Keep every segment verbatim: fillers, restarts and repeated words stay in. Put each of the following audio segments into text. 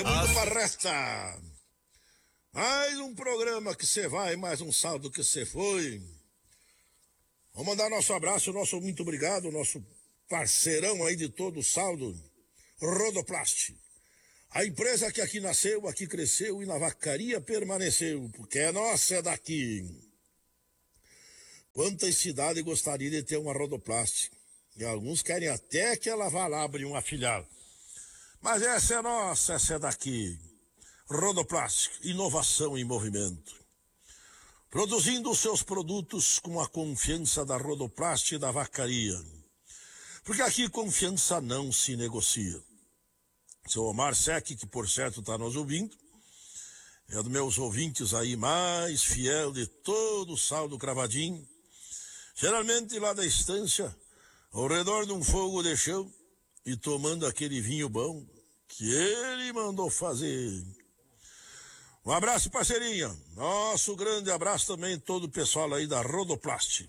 Tem muito As... pra resta. Mais um programa que você vai, mais um saldo que você foi. Vamos mandar nosso abraço, nosso muito obrigado, nosso parceirão aí de todo o saldo, Rodoplast. A empresa que aqui nasceu, aqui cresceu e na vacaria permaneceu, porque é nossa, é daqui. Quantas cidades gostariam de ter uma Rodoplast? E alguns querem até que ela vá lá abrir uma filial. Mas essa é nossa, essa é daqui. Rodoplast, inovação em movimento. Produzindo os seus produtos com a confiança da Rodoplast e da vacaria. Porque aqui confiança não se negocia. Seu Omar Sec, que por certo está nos ouvindo, é um dos meus ouvintes aí mais fiel de todo o saldo cravadinho. Geralmente lá da estância, ao redor de um fogo de chão e tomando aquele vinho bom que ele mandou fazer. Um abraço, parceirinha. Nosso grande abraço também a todo o pessoal aí da Rodoplast.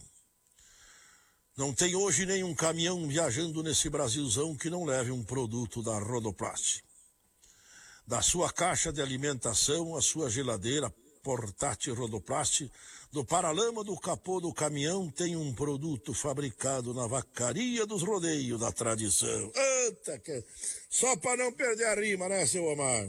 Não tem hoje nenhum caminhão viajando nesse Brasilzão que não leve um produto da Rodoplast. Da sua caixa de alimentação, a sua geladeira portátil Rodoplast, do paralama do capô do caminhão tem um produto fabricado na vacaria dos rodeios da tradição. Eita, que... Só para não perder a rima, né, seu Omar?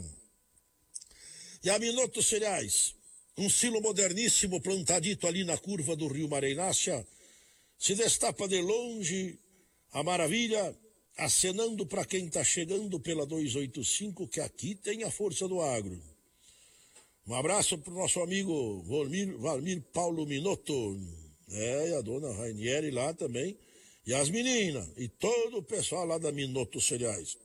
E a Minoto Cereais, um silo moderníssimo plantadito ali na curva do rio Mareinácia, se destapa de longe a maravilha, acenando para quem está chegando pela duzentos e oitenta e cinco, que aqui tem a força do agro. Um abraço para o nosso amigo Valmir, Valmir Paulo Minotto, é, e a dona Rainieri lá também, e as meninas, e todo o pessoal lá da Minotto Cereais.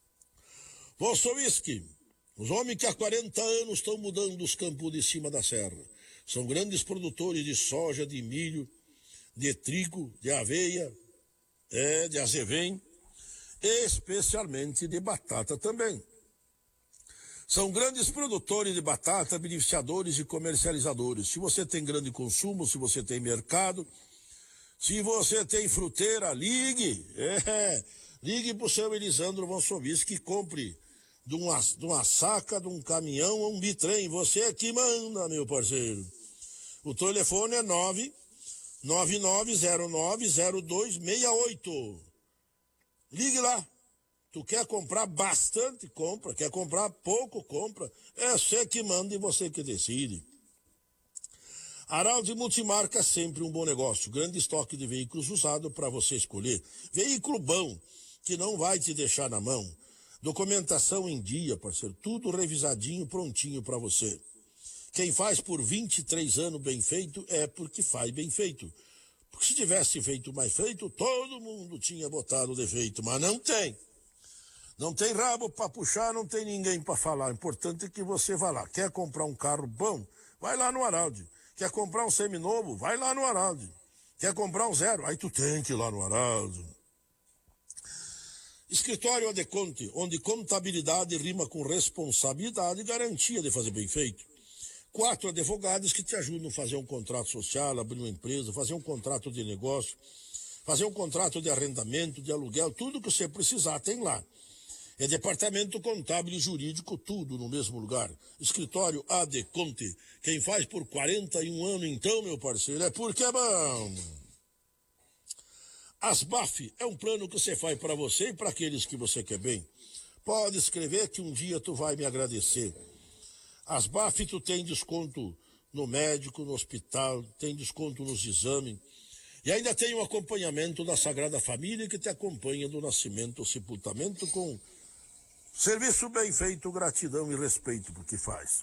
Volsowiski, os homens que há quarenta anos estão mudando os campos de cima da serra. São grandes produtores de soja, de milho, de trigo, de aveia, é, de azevém, especialmente de batata também. São grandes produtores de batata, beneficiadores e comercializadores. Se você tem grande consumo, se você tem mercado, se você tem fruteira, ligue, é, ligue para o seu Elisandro Volsowiski que compre de uma, de uma saca, de um caminhão ou um bitrem. Você é que manda, meu parceiro. O telefone é nove nove nove zero nove zero dois seis oito. Ligue lá. Tu quer comprar bastante, compra. Quer comprar pouco, compra. É você que manda e você que decide. Araldi Multimarca, sempre um bom negócio. Grande estoque de veículos usados para você escolher. Veículo bom, que não vai te deixar na mão. Documentação em dia, parceiro. Tudo revisadinho, prontinho para você. Quem faz por vinte e três anos bem feito é porque faz bem feito. Porque se tivesse feito mais feito, todo mundo tinha botado defeito, mas não tem. Não tem rabo para puxar, não tem ninguém para falar. O importante é que você vá lá. Quer comprar um carro bom? Vai lá no Araldi. Quer comprar um seminovo? Vai lá no Araldi. Quer comprar um zero? Aí tu tem que ir lá no Araldi. Escritório Adeconte, onde contabilidade rima com responsabilidade e garantia de fazer bem feito. Quatro advogados que te ajudam a fazer um contrato social, abrir uma empresa, fazer um contrato de negócio, fazer um contrato de arrendamento, de aluguel, tudo que você precisar tem lá. É departamento contábil e jurídico, tudo no mesmo lugar. Escritório Adeconte. Quem faz por quarenta e um anos, então, meu parceiro, é porque é bom. Asbaf é um plano que você faz para você e para aqueles que você quer bem. Pode escrever que um dia tu vai me agradecer. Asbaf, tu tem desconto no médico, no hospital, tem desconto nos exames. E ainda tem o acompanhamento da Sagrada Família que te acompanha do nascimento ao sepultamento com serviço bem feito, gratidão e respeito por que faz.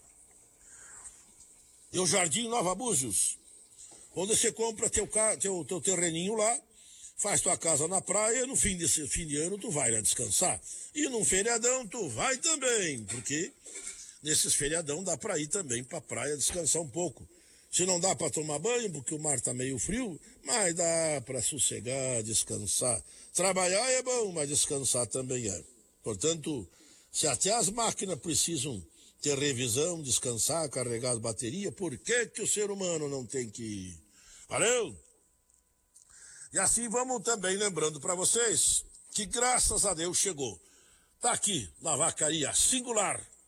E o Jardim Nova Búzios, onde você compra teu, teu, teu terreninho lá, faz tua casa na praia, no fim, desse, fim de ano tu vai lá descansar. E num feriadão tu vai também, porque nesses feriadão dá para ir também para a praia descansar um pouco. Se não dá para tomar banho, porque o mar tá meio frio, mas dá para sossegar, descansar. Trabalhar é bom, mas descansar também é. Portanto, se até as máquinas precisam ter revisão, descansar, carregar as baterias, por que que o ser humano não tem que ir? Valeu? E assim vamos também lembrando para vocês que graças a Deus chegou. Tá aqui na vacaria singular.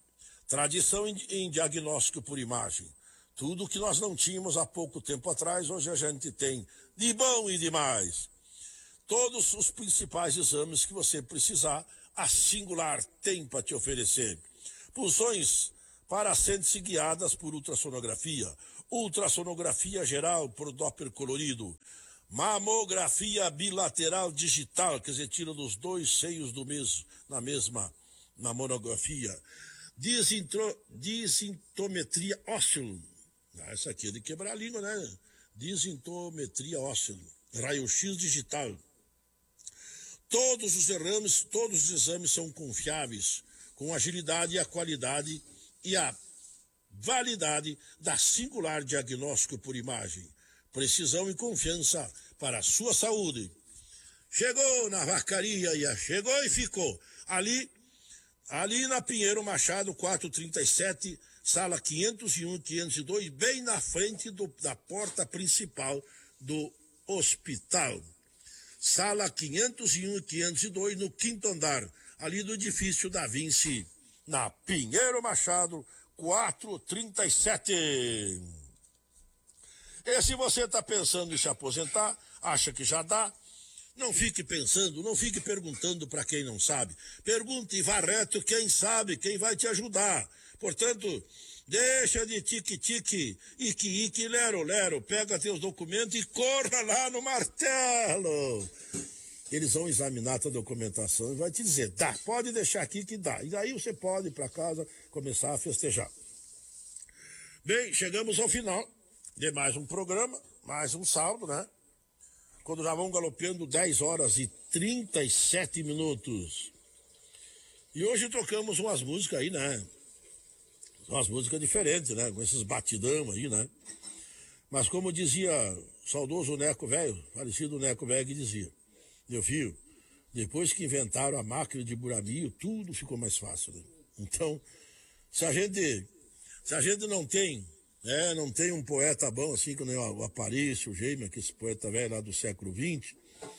Tradição em, em diagnóstico por imagem. Tudo que nós não tínhamos há pouco tempo atrás, hoje a gente tem de bom e de mais. Todos os principais exames que você precisar, a Singular tem para te oferecer. Punções para assentes guiadas por ultrassonografia, ultrassonografia geral por Doppler colorido, mamografia bilateral digital, quer dizer, tira dos dois seios do mesmo, na mesma mamografia, Desintro, desintometria ósseo, essa aqui é de quebrar a língua, né? Desintometria ósseo, raio-x digital. Todos os exames, todos os exames são confiáveis, com agilidade e a qualidade e a validade da Singular diagnóstico por imagem. Precisão e confiança para a sua saúde. Chegou na vacaria, e chegou e ficou. Ali, ali na Pinheiro Machado, quatrocentos e trinta e sete, sala quinhentos e um, quinhentos e dois, bem na frente do, da porta principal do hospital. Sala quinhentos e um e quinhentos e dois, no quinto andar, ali do edifício da Vinci, na Pinheiro Machado, quatrocentos e trinta e sete. E se você está pensando em se aposentar, acha que já dá, não fique pensando, não fique perguntando para quem não sabe. Pergunte e vá reto quem sabe, quem vai te ajudar. Portanto, deixa de tique-tique, ique-ique, lero-lero, pega teus documentos e corra lá no martelo. Eles vão examinar a tua documentação e vai te dizer, dá, pode deixar aqui que dá. E daí você pode ir para casa começar a festejar. Bem, chegamos ao final de mais um programa, mais um sábado, né? Quando já vão galopando dez horas e trinta e sete minutos. E hoje tocamos umas músicas aí, né? Umas músicas diferentes, né? Com esses batidão aí, né? Mas como dizia o saudoso Neco Velho, falecido Neco Velho, que dizia, meu filho, depois que inventaram a máquina de buramio, tudo ficou mais fácil, né? Então, se a gente, se a gente não tem, né, não tem um poeta bom assim, como o Aparício, o Gêmea, que esse poeta velho lá do século vinte,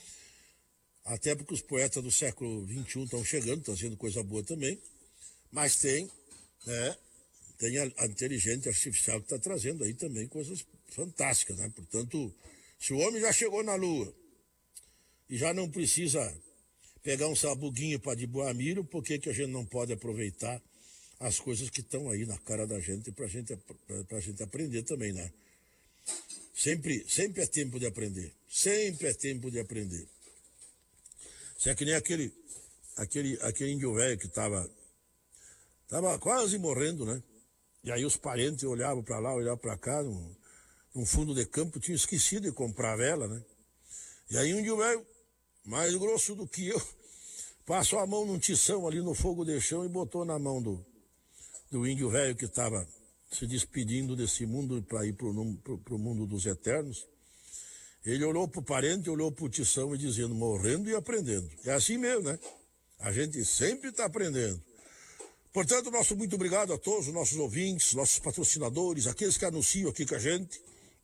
até porque os poetas do século vinte e um estão chegando, estão sendo coisa boa também, mas tem, né, tem a, a inteligência artificial que está trazendo aí também coisas fantásticas, né? Portanto, se o homem já chegou na Lua e já não precisa pegar um sabuguinho para dibuamiro, por que que a gente não pode aproveitar as coisas que estão aí na cara da gente para gente, a gente aprender também, né? Sempre, sempre é tempo de aprender. Sempre é tempo de aprender. Isso é que nem aquele, aquele, aquele índio velho que estava tava quase morrendo, né? E aí os parentes olhavam para lá, olhavam para cá, num, num fundo de campo, tinham esquecido de comprar a vela, né? E aí um índio velho, mais grosso do que eu, passou a mão num tição ali no fogo de chão e botou na mão do, do índio velho que estava se despedindo desse mundo para ir para o mundo dos eternos. Ele olhou para o parente, olhou para o tição e dizendo, morrendo e aprendendo. É assim mesmo, né? A gente sempre está aprendendo. Portanto, nosso muito obrigado a todos os nossos ouvintes, nossos patrocinadores, aqueles que anunciam aqui com a gente.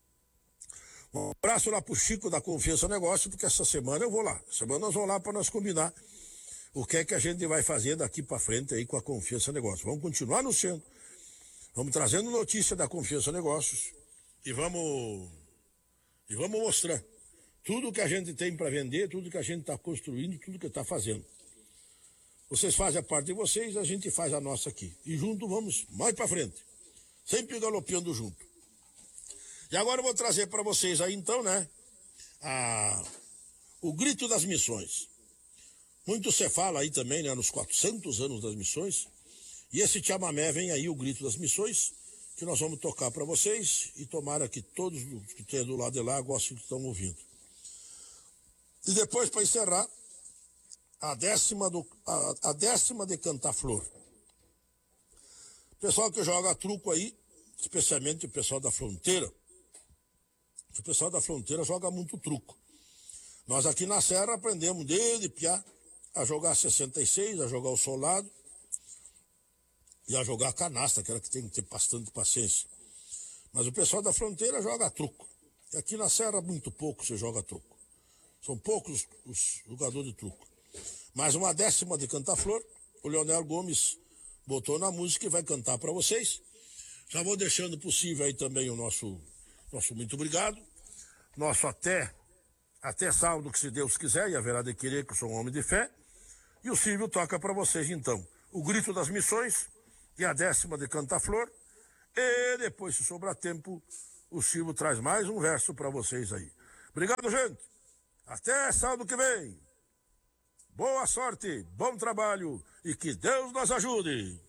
Um abraço lá pro Chico da Confiança Negócio, porque essa semana eu vou lá. Semana nós vamos lá para nós combinar o que é que a gente vai fazer daqui para frente aí com a Confiança Negócio. Vamos continuar anunciando, vamos trazendo notícia da Confiança Negócios e vamos e vamos mostrar tudo que a gente tem para vender, tudo que a gente está construindo, tudo que está fazendo. Vocês fazem a parte de vocês, a gente faz a nossa aqui. E junto vamos mais para frente. Sempre galopando junto. E agora eu vou trazer para vocês aí então, né, a, o grito das missões. Muito se fala aí também, né, nos quatrocentos anos das missões. E esse chamamé vem aí, o grito das missões, que nós vamos tocar para vocês e tomara que todos que estão do lado de lá gostem que estão ouvindo. E depois, para encerrar, a décima, do, a, a décima de Cantar Flor. Pessoal que joga truco aí, especialmente o pessoal da fronteira, o pessoal da fronteira joga muito truco. Nós aqui na Serra aprendemos desde piá a jogar sessenta e seis, a jogar o solado e a jogar a canasta, que era que tem que ter bastante paciência. Mas o pessoal da fronteira joga truco. E aqui na Serra muito pouco se joga truco. São poucos os jogadores de truco. Mais uma décima de Cantar Flor, o Leonel Gomes botou na música e vai cantar para vocês. Já vou deixando possível aí também o nosso, nosso muito obrigado. Nosso até, até sábado, que se Deus quiser, e haverá de querer, que eu sou um homem de fé. E o Silvio toca para vocês, então, o Grito das Missões e a décima de Canta-Flor. E depois, se sobrar tempo, o Silvio traz mais um verso para vocês aí. Obrigado, gente. Até sábado que vem. Boa sorte, bom trabalho e que Deus nos ajude.